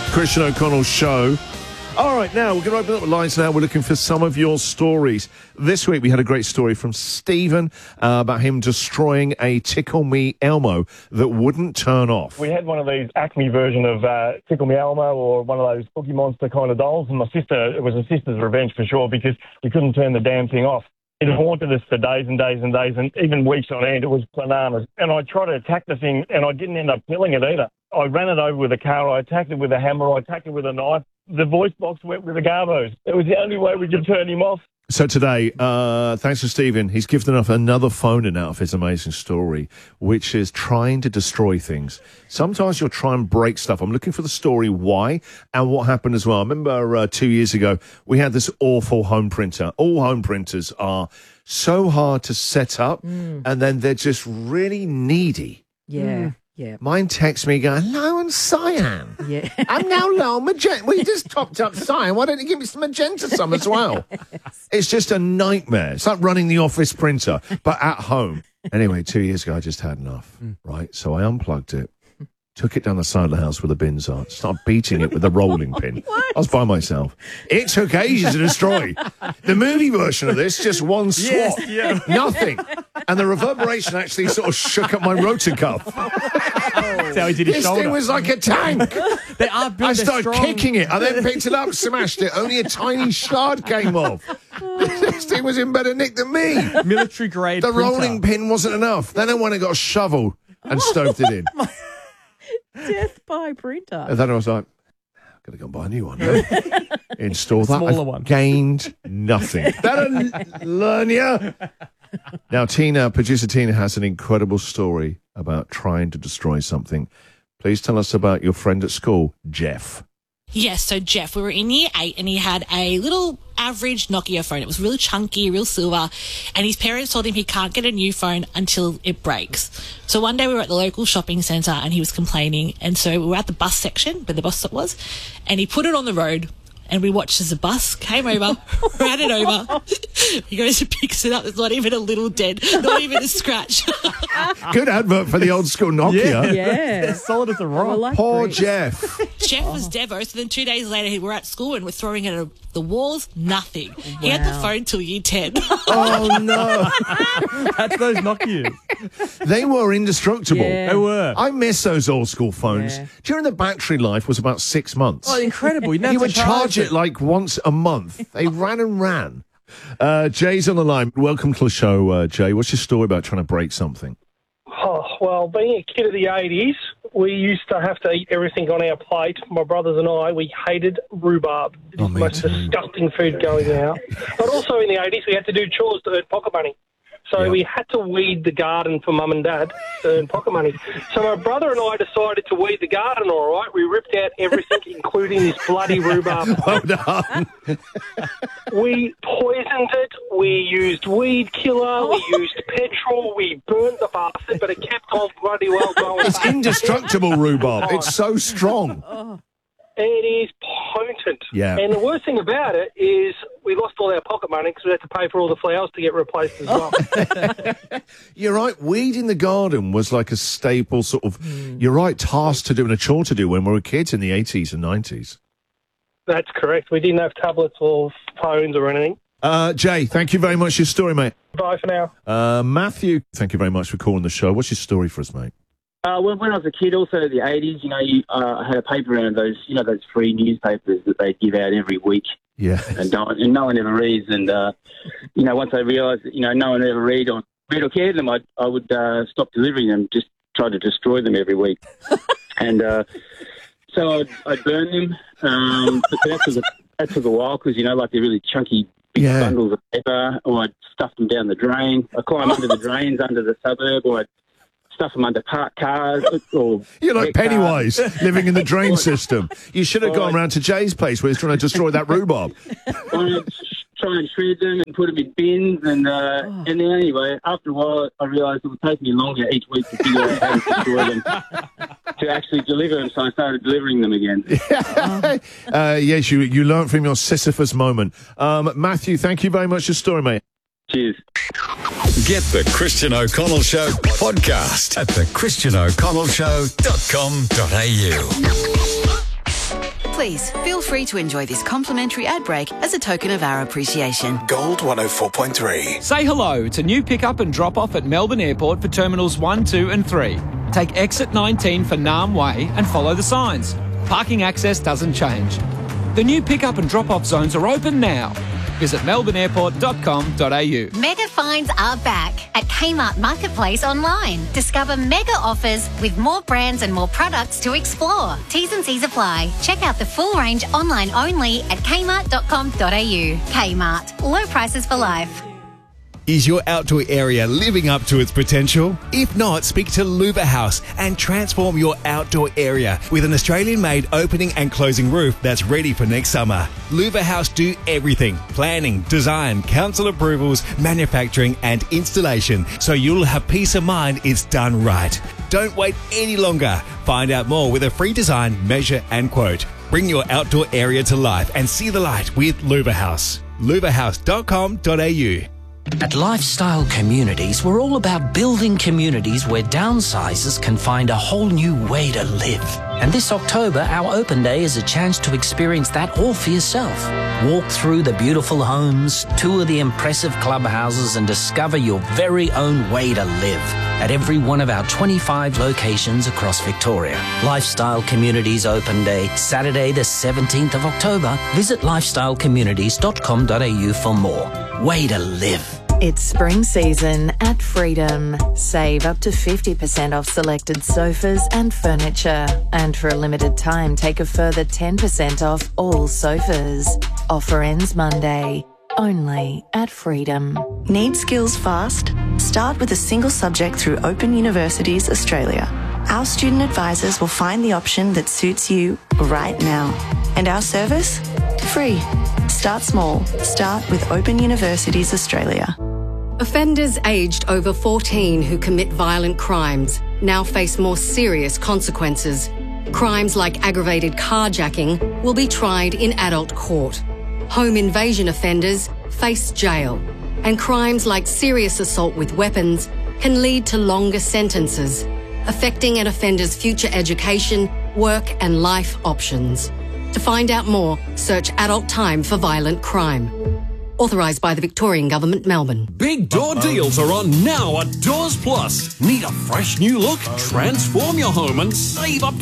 Christian O'Connell Show. All right, now we're going to open up the lines now. We're looking for some of your stories. This week we had a great story from Stephen about him destroying a Tickle Me Elmo that wouldn't turn off. We had one of these Acme version of Tickle Me Elmo or one of those Cookie Monster kind of dolls, and it was a sister's revenge for sure because we couldn't turn the damn thing off. It haunted us for days and days and days, and even weeks on end. It was bananas. And I tried to attack the thing, and I didn't end up killing it either. I ran it over with a car. I attacked it with a hammer. I attacked it with a knife. The voice box went with the garbos. It was the only way we could turn him off. So today, thanks to Stephen, he's given us another phone-in out of his amazing story, which is trying to destroy things. Sometimes you'll try and break stuff. I'm looking for the story, why, and what happened as well. I remember 2 years ago, we had this awful home printer. All home printers are so hard to set up, and then they're just really needy. Yeah. Yeah. Mine texts me going, low on cyan. Yeah. I'm now low on magenta. Well, you just topped up cyan. Why don't you give me some magenta some as well? Yes. It's just a nightmare. It's like running the office printer, but at home. Anyway, 2 years ago, I just had enough, right? So I unplugged it, took it down the side of the house where the bins are, started beating it with a rolling pin. I was by myself. It took ages to destroy. The movie version of this, just one swat. Yes, nothing. And the reverberation actually sort of shook up my rotor cuff. That's how he did his This shoulder. thing was like a tank. They are built, I started strong. kicking it. I then picked it up, smashed it. Only a tiny shard came off. This thing was in better nick than me. Military grade The printer. rolling pin wasn't enough. Then I went and got a shovel and stoved it in. Death by printer. And then I was like, I'm going to go and buy a new one. No? Install that. Smaller I've one. gained nothing. That'll learn you. Now, producer Tina has an incredible story about trying to destroy something. Please tell us about your friend at school, Jeff. Yes, so Jeff, we were in year 8 and he had a little average Nokia phone. It was really chunky, real silver, and his parents told him he can't get a new phone until it breaks. So one day we were at the local shopping centre and he was complaining, and so we were at the bus section where the bus stop was, and he put it on the road. And we watched as the bus came over, ran it over. He goes and picks it up. There's not even a little dent, not even a scratch. Good advert for the old school Nokia. Yeah. As solid as a rock. Like Poor bricks. Jeff. Jeff was Devo, so then 2 days later we were at school and we're throwing it at the walls, nothing. He had the Wow. phone till year 10. Oh, no. That's those Nokias. They were indestructible. Yeah. They were. I miss those old school phones. Yeah. During the battery life was about 6 months. Oh, incredible. You, You would charge it like once a month. They ran and ran. Jay's on the line. Welcome to the show, Jay. What's your story about trying to break something? Oh, well, being a kid of the 80s, we used to have to eat everything on our plate. My brothers and I, we hated rhubarb. It's the me most too. disgusting food going out. But also in the 80s, we had to do chores to earn pocket money. So Yeah. we had to weed the garden for Mum and Dad to earn pocket money. So my brother and I decided to weed the garden all right. We ripped out everything, including this bloody rhubarb. Well done. We poisoned it. We used weed killer. We used petrol. We burnt the bastard, but it kept on bloody well going. It's indestructible rhubarb. It's so strong. It is potent. Yeah. And the worst thing about it is we lost all our pocket money because we had to pay for all the flowers to get replaced as well. You're right. Weeding the garden was like a staple sort of, you're right, task to do and a chore to do when we were kids in the 80s and 90s. That's correct. We didn't have tablets or phones or anything. Jay, thank you very much for your story, mate. Bye for now. Matthew, thank you very much for calling the show. What's your story for us, mate? When I was a kid, also in the 80s, I had a paper around those, those free newspapers that they give out every week. Yeah. And no one ever reads. And, once I realised that, no one ever read or cared them, I would stop delivering them, just try to destroy them every week. And so I'd burn them. But that took a while because, they're really chunky big bundles of paper, or I'd stuff them down the drain. I'd climb under the drains under the suburb, or I'd stuff them under parked cars. Or You're like Pennywise, living in the drain system. You should have gone round to Jay's place where he's trying to destroy that rhubarb. I'd try and shred them and put them in bins. And then anyway, after a while, I realised it would take me longer each week to figure out how to destroy them, to actually deliver them. So I started delivering them again. Yes, you learned from your Sisyphus moment. Matthew, thank you very much for your story, mate. Cheers. Get the Christian O'Connell Show podcast at thechristianoconnellshow.com.au. Please, feel free to enjoy this complimentary ad break as a token of our appreciation. Gold 104.3. Say hello to new pick-up and drop-off at Melbourne Airport for Terminals 1, 2 and 3. Take exit 19 for Nam Way and follow the signs. Parking access doesn't change. The new pick-up and drop-off zones are open now. Visit melbourneairport.com.au. Mega finds are back at Kmart Marketplace online. Discover mega offers with more brands and more products to explore. T's and C's apply. Check out the full range online only at kmart.com.au. Kmart. Low prices for life. Is your outdoor area living up to its potential? If not, speak to Luva House and transform your outdoor area with an Australian-made opening and closing roof that's ready for next summer. Luva House do everything: planning, design, council approvals, manufacturing and installation, so you'll have peace of mind it's done right. Don't wait any longer. Find out more with a free design, measure and quote. Bring your outdoor area to life and see the light with Luva House. luvahouse.com.au. At Lifestyle Communities, we're all about building communities where downsizers can find a whole new way to live. And this October, our open day is a chance to experience that all for yourself. Walk through the beautiful homes, tour the impressive clubhouses and discover your very own way to live at every one of our 25 locations across Victoria. Lifestyle Communities Open Day, Saturday the 17th of October. Visit lifestylecommunities.com.au for more. Way to live. It's spring season at Freedom. Save up to 50% off selected sofas and furniture. And for a limited time, take a further 10% off all sofas. Offer ends Monday. Only at Freedom. Need skills fast? Start with a single subject through Open Universities Australia. Our student advisors will find the option that suits you right now. And our service? Free. Start small. Start with Open Universities Australia. Offenders aged over 14 who commit violent crimes now face more serious consequences. Crimes like aggravated carjacking will be tried in adult court. Home invasion offenders face jail. And crimes like serious assault with weapons can lead to longer sentences, affecting an offender's future education, work and life options. To find out more, search Adult Time for Violent Crime. Authorised by the Victorian Government, Melbourne. Big door deals are on now at Doors Plus. Need a fresh new look? Transform your home and save up to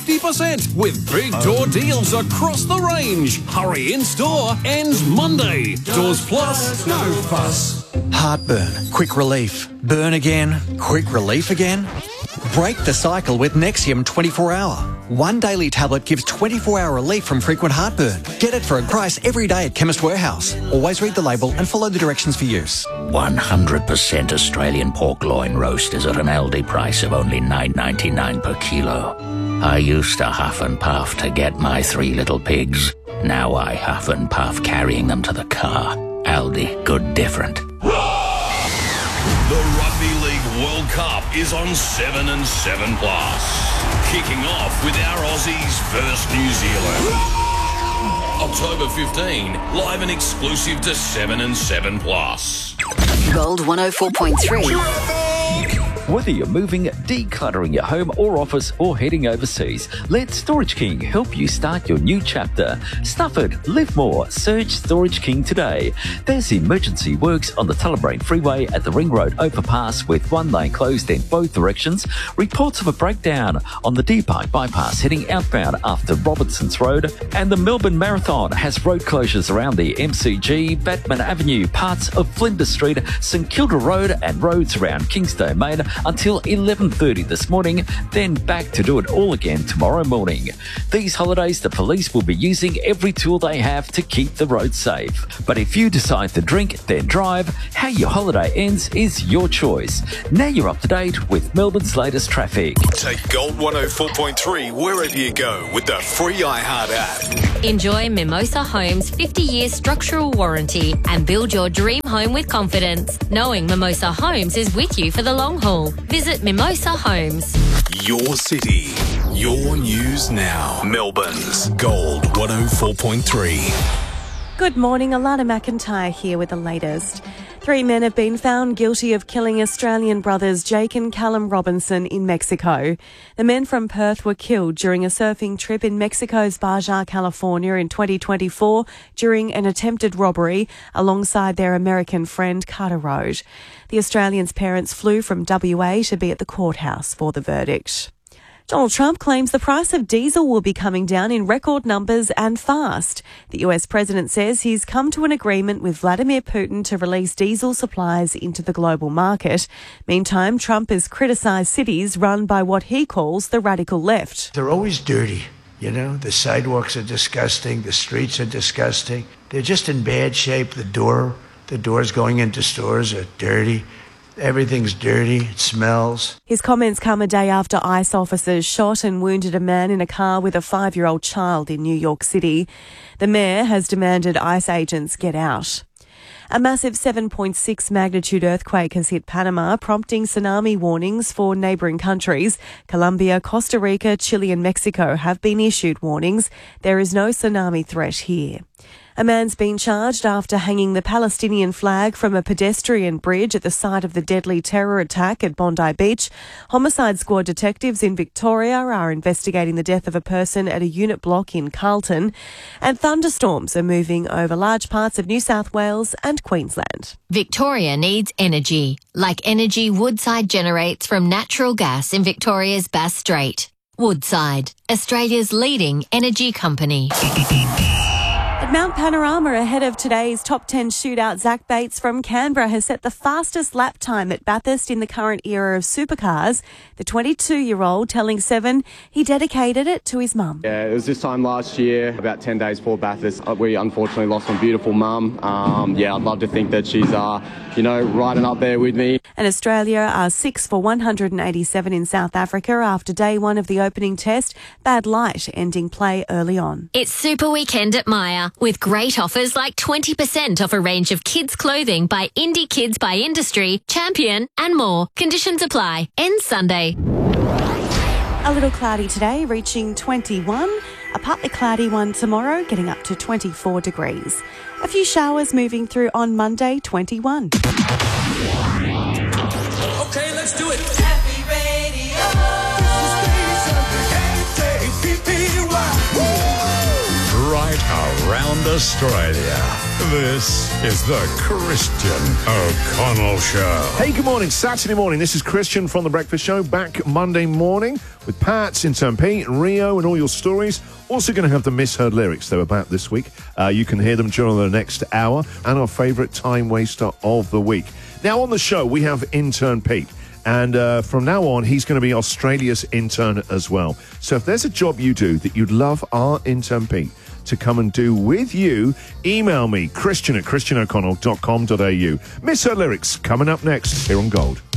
50% with big door deals across the range. Hurry in store, ends Monday. Doors Plus, no fuss. Heartburn, quick relief. Burn again, quick relief again. Break the cycle with Nexium 24-hour. One daily tablet gives 24-hour relief from frequent heartburn. Get it for a price every day at Chemist Warehouse. Always read the label and follow the directions for use. 100% Australian pork loin roast is at an Aldi price of only $9.99 per kilo. I used to huff and puff to get my 3 little pigs. Now I huff and puff carrying them to the car. Aldi, good different. The Rugby League World Cup is on 7 and 7 Plus. Kicking off with our Aussies versus New Zealand. October 15, live and exclusive to 7 and 7 Plus. Gold 104.3. Whether you're moving, decluttering your home or office, or heading overseas, let Storage King help you start your new chapter. Stuff it, live more. Search Storage King today. There's emergency works on the Tullabrain Freeway at the Ring Road overpass with one lane closed in both directions. Reports of a breakdown on the Deer Park bypass heading outbound after Robertson's Road. And the Melbourne Marathon has road closures around the MCG, Batman Avenue, parts of Flinders Street, St Kilda Road and roads around Kingston Main until 11:30 this morning, then back to do it all again tomorrow morning. These holidays, the police will be using every tool they have to keep the roads safe. But if you decide to drink, then drive, how your holiday ends is your choice. Now you're up to date with Melbourne's latest traffic. Take Gold 104.3 wherever you go with the free iHeart app. Enjoy Mimosa Homes' 50-year structural warranty and build your dream home with confidence, knowing Mimosa Homes is with you for the long haul. Visit Mimosa Homes. Your city, your news now. Melbourne's Gold 104.3. Good morning, Alana McIntyre here with the latest. 3 men have been found guilty of killing Australian brothers Jake and Callum Robinson in Mexico. The men from Perth were killed during a surfing trip in Mexico's Baja, California in 2024 during an attempted robbery alongside their American friend Carter Road. The Australians' parents flew from WA to be at the courthouse for the verdict. Donald Trump claims the price of diesel will be coming down in record numbers and fast. The US president says he's come to an agreement with Vladimir Putin to release diesel supplies into the global market. Meantime, Trump has criticised cities run by what he calls the radical left. They're always dirty. You know, the sidewalks are disgusting. The streets are disgusting. They're just in bad shape. The doors going into stores are dirty. Everything's dirty. It smells. His comments come a day after ICE officers shot and wounded a man in a car with a 5-year-old child in New York City. The mayor has demanded ICE agents get out. A massive 7.6 magnitude earthquake has hit Panama, prompting tsunami warnings for neighbouring countries. Colombia, Costa Rica, Chile and Mexico have been issued warnings. There is no tsunami threat here. A man's been charged after hanging the Palestinian flag from a pedestrian bridge at the site of the deadly terror attack at Bondi Beach. Homicide Squad detectives in Victoria are investigating the death of a person at a unit block in Carlton. And thunderstorms are moving over large parts of New South Wales and Queensland. Victoria needs energy, like energy Woodside generates from natural gas in Victoria's Bass Strait. Woodside, Australia's leading energy company. At Mount Panorama, ahead of today's top 10 shootout, Zach Bates from Canberra has set the fastest lap time at Bathurst in the current era of supercars. The 22-year-old telling Seven he dedicated it to his mum. Yeah, it was this time last year, about 10 days before Bathurst. We unfortunately lost my beautiful mum. I'd love to think that she's, riding up there with me. And Australia are 6 for 187 in South Africa after day one of the opening test. Bad light ending play early on. It's Super Weekend at Myer, with great offers like 20% off a range of kids' clothing by Indie Kids by Industry, Champion and more. Conditions apply. Ends Sunday. A little cloudy today, reaching 21. A partly cloudy one tomorrow, getting up to 24 degrees. A few showers moving through on Monday, 21. Okay, let's do it. Happy Radio. Right around Australia. This is the Christian O'Connell Show. Hey, good morning. Saturday morning. This is Christian from The Breakfast Show. Back Monday morning with Pat, Intern Pete, and Rio and all your stories. Also going to have the misheard lyrics, though, about this week. You can hear them during the next hour. And our favourite time waster of the week. Now, on the show, we have Intern Pete. And from now on, he's going to be Australia's intern as well. So if there's a job you do that you'd love our Intern Pete to come and do with you, email me, Christian@christianoconnell.com.au. Misheard lyrics coming up next here on Gold.